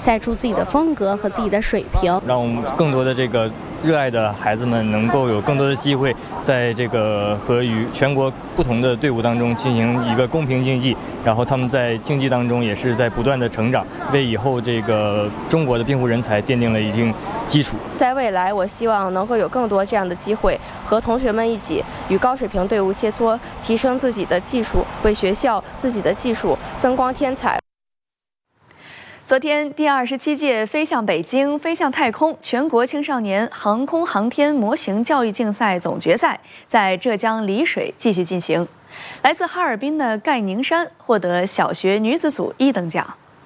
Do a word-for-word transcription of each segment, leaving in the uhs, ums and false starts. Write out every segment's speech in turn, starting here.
赛出自己的风格和自己的水平， 让更多的这个热爱的孩子们能够有更多的机会，在这个和与全国不同的队伍当中进行一个公平竞技，然后他们在竞技当中也是在不断的成长，为以后这个中国的冰壶人才奠定了一定基础。 在未来，我希望能够有更多这样的机会，和同学们一起与高水平队伍切磋，提升自己的技术，为学校自己的技术增光添彩。 昨天，第二十七届飞向北京、飞向太空全国青少年航空航天模型教育竞赛总决赛在浙江丽水继续进行。来自哈尔滨的盖宁山获得小学女子组一等奖。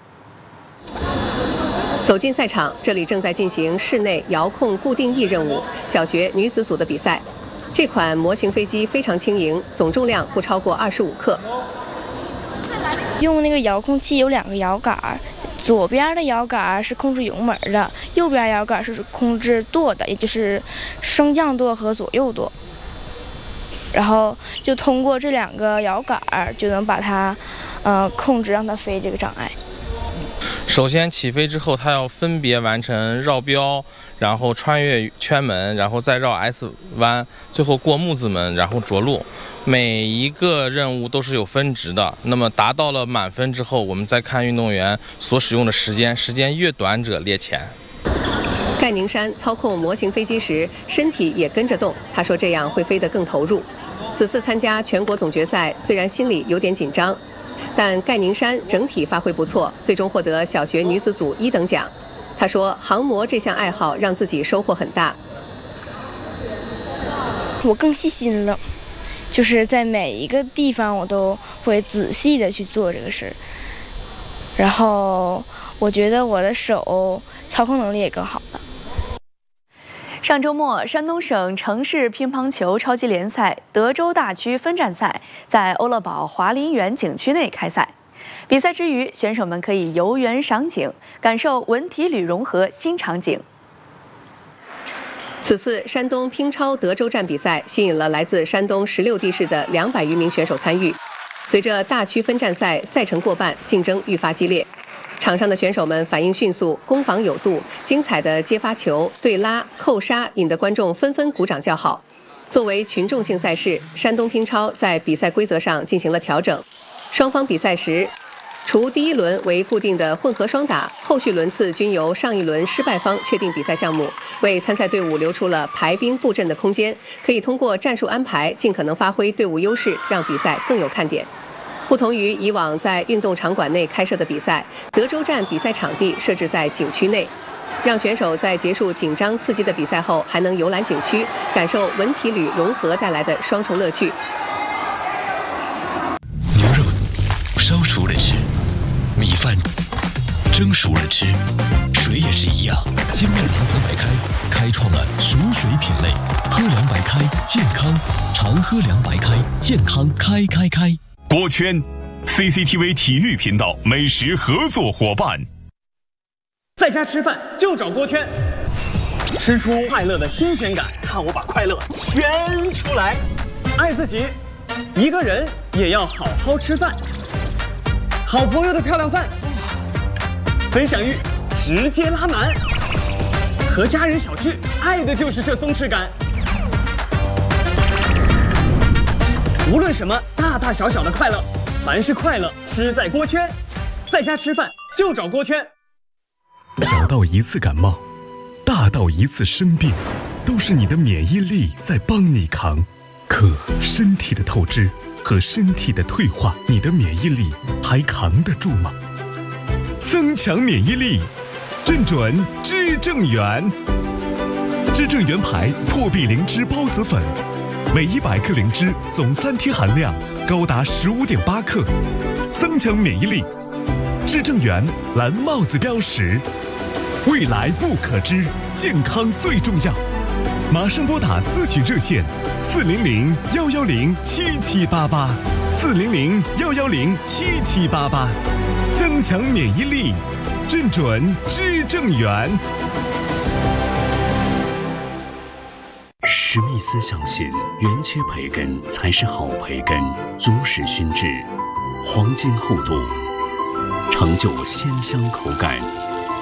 走进赛场，这里正在进行室内遥控固定翼任务小学女子组的比赛。这款模型飞机非常轻盈，总重量不超过二十五克。 用那个遥控器有两个摇杆。左边的摇杆是控制油门的，右边摇杆是控制舵的，也就是升降舵和左右舵。然后就通过这两个摇杆就能把它，呃，控制让它飞这个障碍。 首先起飞之后，它要分别完成绕标，然后穿越圈门，然后再绕 S 弯，最后过木字门，然后着陆。每一个任务都是有分值的。那么达到了满分之后，我们再看运动员所使用的时间，时间越短者列前。 盖宁山操控模型飞机时，身体也跟着动。他说这样会飞得更投入。此次参加全国总决赛，虽然心里有点紧张。但盖宁山整体发挥不错，最终获得小学女子组一等奖。他说，航模这项爱好让自己收获很大。 我更细心了，就是在每一个地方我都会仔细的去做这个事儿。然后我觉得我的手操控能力也更好了。 上周末，山东省城市乒乓球超级联赛德州大区分站赛在欧乐堡华林园景区内开赛。比赛之余，选手们可以游园赏景，感受文体旅融合新场景。 此次山东乒超德州站比赛吸引了来自山东十六地市的两百余名选手参与。随着大区分站赛赛程过半，竞争愈发激烈。场上的选手们反应迅速，攻防有度，精彩的接发球、对拉、扣杀引得观众纷纷鼓掌叫好。作为群众性赛事，山东乒超在比赛规则上进行了调整。双方比赛时，除第一轮为固定的混合双打，后续轮次均由上一轮失败方确定比赛项目，为参赛队伍留出了排兵布阵的空间，可以通过战术安排尽可能发挥队伍优势，让比赛更有看点。不同于以往在运动场馆内开设的比赛，德州站比赛场地设置在景区内，让选手在结束紧张刺激的比赛后，还能游览景区，感受文体旅融合带来的双重乐趣。 牛肉烧熟了吃，米饭蒸熟了吃，水也是一样。金麦堂喝白开，开创了熟水品类，喝凉白开，健康，常喝凉白开，健康开开开。 锅圈 C C T V 体育频道美食合作伙伴。 在家吃饭就找锅圈，吃出快乐的新鲜感，看我把快乐圈出来。爱自己，一个人也要好好吃饭。好朋友的漂亮饭，分享欲直接拉满。和家人小聚，爱的就是这松弛感。无论什么大大小小的快乐，凡是快乐吃在锅圈。在家吃饭就找锅圈。 小到一次感冒，大到一次生病，都是你的免疫力在帮你扛。可身体的透支和身体的退化，你的免疫力还扛得住吗？增强免疫力，正准知正元。知正元牌破壁灵芝孢子粉，每一百克灵芝总三贴含量高达十五点八克，增强免疫力。知正元蓝帽子标识，未来不可知，健康最重要。马上拨打咨询热线四零零幺幺零七七八八，四零零幺幺零七七八八，增强免疫力，正准知正元。 史密斯相信，原切培根才是好培根，足史熏制，黄金厚度，成就鲜香口感。